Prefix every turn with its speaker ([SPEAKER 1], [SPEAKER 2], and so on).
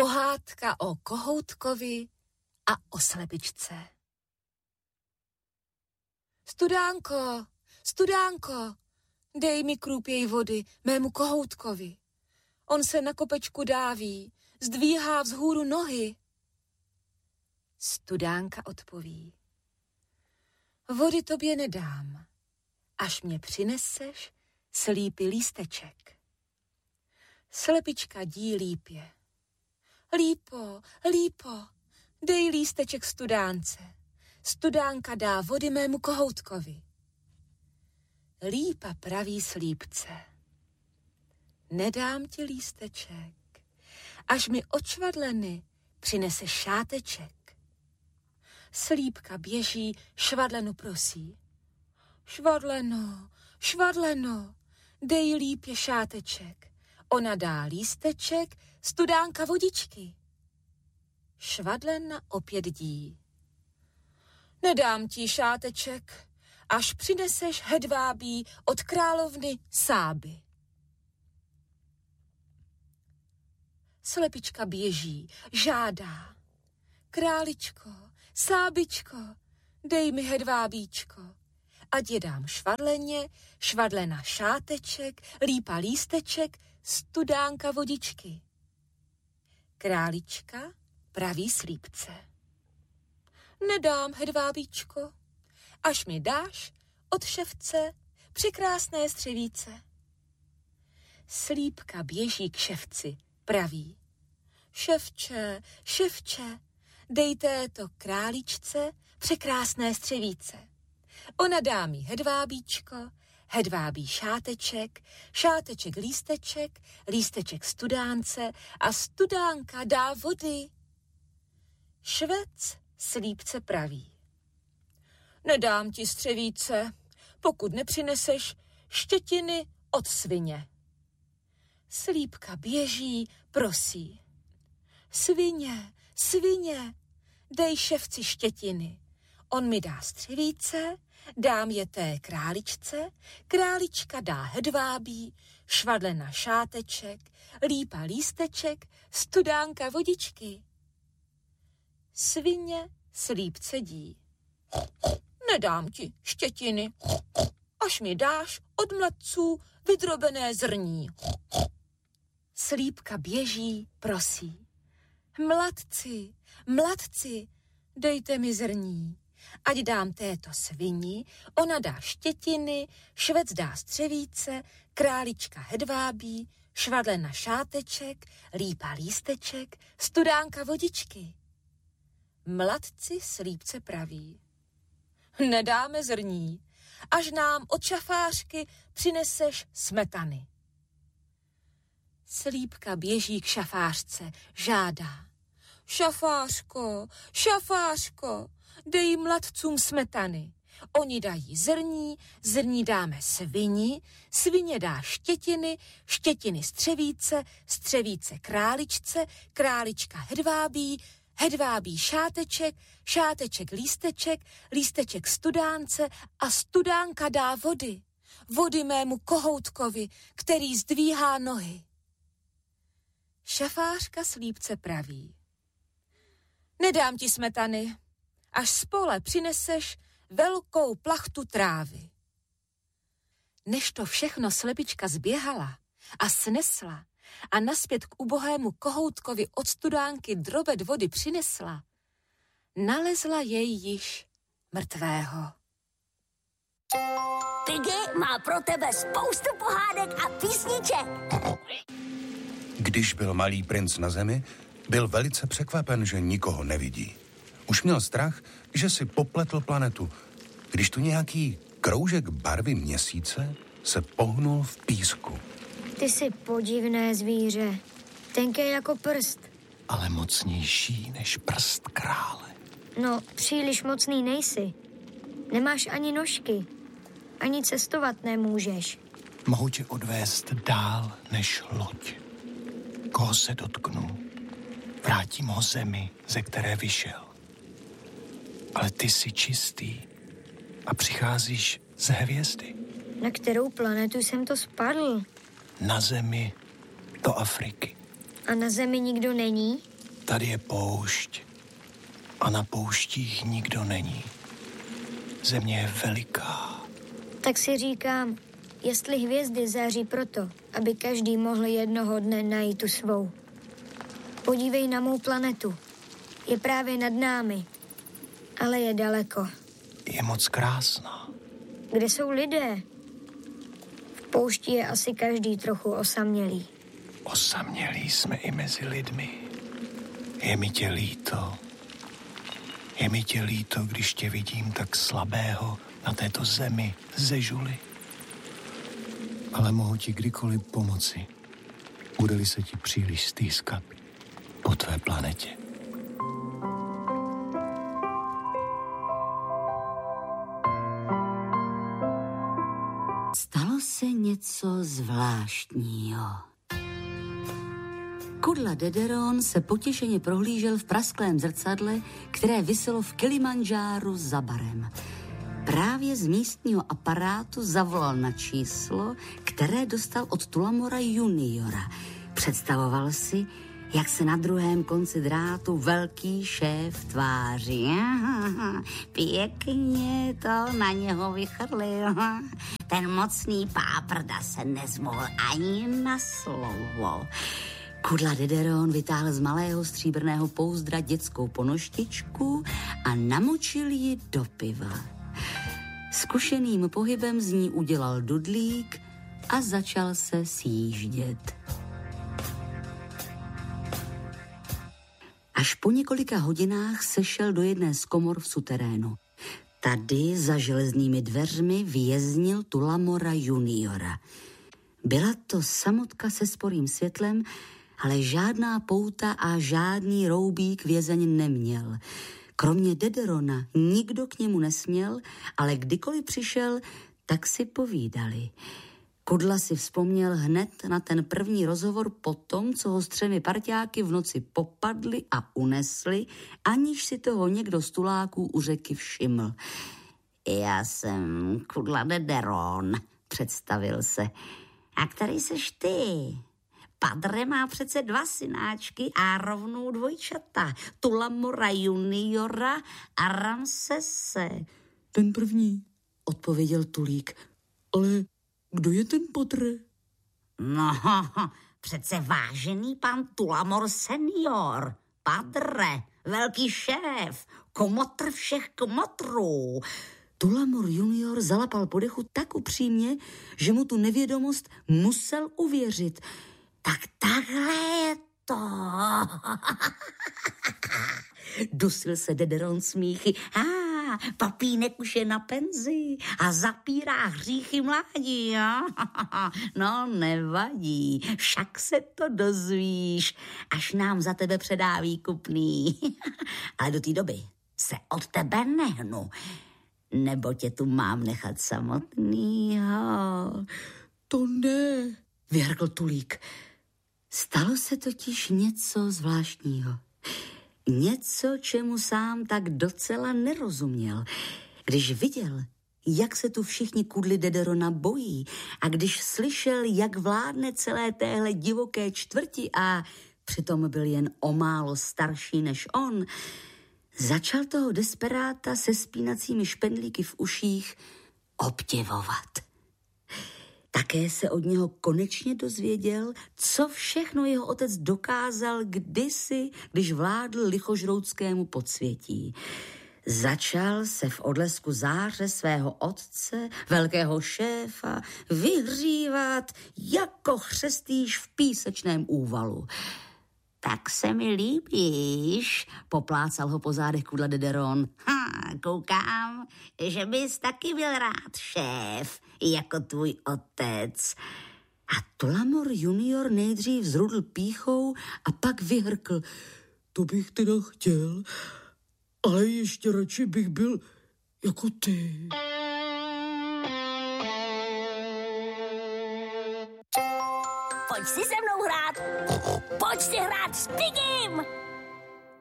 [SPEAKER 1] Pohádka o kohoutkovi a o slepičce. Studánko, studánko, dej mi krůpěj vody mému kohoutkovi. On se na kopečku dáví, zdvíhá vzhůru nohy. Studánka odpoví. Vody tobě nedám, až mě přineseš slípy lísteček. Slepička dí lípě. Lípo, lípo, dej lísteček studánce. Studánka dá vody mému kohoutkovi. Lípa praví slípce. Nedám ti lísteček, až mi od švadleny přineseš šáteček. Slípka běží, švadlenu prosí. Švadleno, švadleno, dej lípě šáteček. Ona dá lísteček, studánka vodičky. Švadlena opět dí. Nedám ti šáteček, až přineseš hedvábí od královny Sáby. Slepička běží, žádá. Králičko, Sábičko, dej mi hedvábíčko. Ať je dám švadleně, švadlena šáteček, lípa lísteček, studánka vodičky. Králička praví slípce. Nedám, hedvábíčko, až mi dáš od ševce překrásné střevíce. Slípka běží k ševci, praví. Ševče, ševče, dej této králičce překrásné střevíce. Ona dá mi hedvábíčko, hedvábí šáteček, šáteček lísteček, lísteček studánce a studánka dá vody. Švec slípce praví. Nedám ti střevíce, pokud nepřineseš štětiny od svině. Slípka běží, prosí. Svině, svině, dej ševci štětiny. On mi dá střevíce, dám je té králičce, králička dá hedvábí, švadlena šáteček, lípa lísteček, studánka vodičky. Svině slípce dí. Nedám ti štětiny, až mi dáš od mladců vydrobené zrní. Slípka běží, prosí. Mladci, mladci, dejte mi zrní. Ať dám této svini, ona dá štětiny, švec dá střevíce, králička hedvábí, švadlena šáteček, lípa lísteček, studánka vodičky. Mladci slípce praví. Nedáme zrní, až nám od šafářky přineseš smetany. Slípka běží k šafářce, žádá. Šafářko, šafářko, dej mladcům smetany. Oni dají zrní, zrní dáme svini, svině dá štětiny, štětiny střevíce, střevíce králičce, králička hedvábí, hedvábí šáteček, šáteček lísteček, lísteček studánce a studánka dá vody. Vody mému kohoutkovi, který zdvíhá nohy. Šafářka slípce praví. Nedám ti smetany, až z pole přineseš velkou plachtu trávy. Než to všechno slepička zběhala a snesla a naspět k ubohému kohoutkovi od studánky drobet vody přinesla, nalezla jej již mrtvého.
[SPEAKER 2] Piggy má pro tebe spoustu pohádek a písniček.
[SPEAKER 3] Když byl malý princ na zemi, byl velice překvapen, že nikoho nevidí. Už měl strach, že si popletl planetu, když tu nějaký kroužek barvy měsíce se pohnul v písku.
[SPEAKER 4] Ty jsi podivné zvíře, tenké jako prst.
[SPEAKER 5] Ale mocnější než prst krále.
[SPEAKER 4] No, příliš mocný nejsi. Nemáš ani nožky, ani cestovat nemůžeš.
[SPEAKER 5] Mohu tě odvést dál než loď. Koho se dotknu, vrátím ho zemi, ze které vyšel. Ale ty jsi čistý a přicházíš z hvězdy.
[SPEAKER 4] Na kterou planetu jsem to spadl?
[SPEAKER 5] Na zemi do Afriky.
[SPEAKER 4] A na zemi nikdo není?
[SPEAKER 5] tady je poušť a na pouštích nikdo není. Země je veliká.
[SPEAKER 4] Tak si říkám, jestli hvězdy září proto, aby každý mohl jednoho dne najít tu svou. Podívej na mou planetu. Je právě nad námi, ale je daleko.
[SPEAKER 5] Je moc krásná.
[SPEAKER 4] Kde jsou lidé? V poušti je asi každý trochu osamělý.
[SPEAKER 5] Osamělí jsme i mezi lidmi. Je mi tě líto. Je mi tě líto, když tě vidím tak slabého na této zemi zežuli. Ale mohu ti kdykoliv pomoci. Bude-li se ti příliš stýskat po tvé planetě.
[SPEAKER 6] Stalo se něco zvláštního. Kudla Dederon se potěšeně prohlížel v prasklém zrcadle, které viselo v Kilimandžáru za barem. Právě z místního aparátu zavolal na číslo, které dostal od Tullamora juniora. Představoval si, jak se na druhém konci drátu velký šéf tváří. Pěkně to na něho vychrlil. Ten mocný páprda se nezmohl ani na slovo. Kudla Dederon vytáhl z malého stříbrného pouzdra dětskou ponoštičku a namočil ji do piva. Zkušeným pohybem z ní udělal dudlík a začal se sjíždět. Až po několika hodinách sešel do jedné z komor v suterénu. Tady za železnými dveřmi věznil Tullamora juniora. Byla to samotka se sporým světlem, ale žádná pouta a žádný roubík vězeň neměl. Kromě Dederona nikdo k němu nesměl, ale kdykoliv přišel, tak si povídali. Kudla si vzpomněl hned na ten první rozhovor po tom, co ho s 3 parťáky v noci popadli a unesli, aniž si toho někdo z tuláků u řeky všiml. Já jsem Kudla Dederon, představil se. A který seš ty? Padre má přece 2 synáčky a rovnou dvojčata. Tullamora juniora a Ramsese.
[SPEAKER 7] Ten první, odpověděl Tulík. Ale kdo je ten Padre?
[SPEAKER 6] No, přece vážený pan Tullamor senior. Padre, velký šéf, komotr všech komotrů. Tullamor junior zalapal po dechu tak upřímně, že mu tu nevědomost musel uvěřit. Tak takhle je to. Dusil se Dederon smíchy. Papínek už je na penzi a zapírá hříchy mládí, jo? No, nevadí, však se to dozvíš, až nám za tebe předá výkupný. Ale do té doby se od tebe nehnu, nebo tě tu mám nechat samotnýho.
[SPEAKER 7] To ne,
[SPEAKER 6] vyhrkl Tulík. Stalo se totiž něco zvláštního. Něco, čemu sám tak docela nerozuměl. Když viděl, jak se tu všichni kudly Dederona bojí a když slyšel, jak vládne celé téhle divoké čtvrti a přitom byl jen o málo starší než on, začal toho desperáta se spínacími špendlíky v uších obdivovat. Také se od něho konečně dozvěděl, co všechno jeho otec dokázal kdysi, když vládl lichožroutskému podsvětí. Začal se v odlesku záře svého otce, velkého šéfa, vyhřívat jako chřestýš v písečném úvalu. Tak se mi líbíš, poplácal ho po zádech Kudla Dederon. Koukám, že bys taky byl rád, šéf, jako tvůj otec. A Tullamor junior nejdřív zrudl pýchou a pak vyhrkl.
[SPEAKER 7] To bych teda chtěl, ale ještě radši bych byl jako ty.
[SPEAKER 2] Pojď si se mnou hrát. Pojď si hrát s Pigim.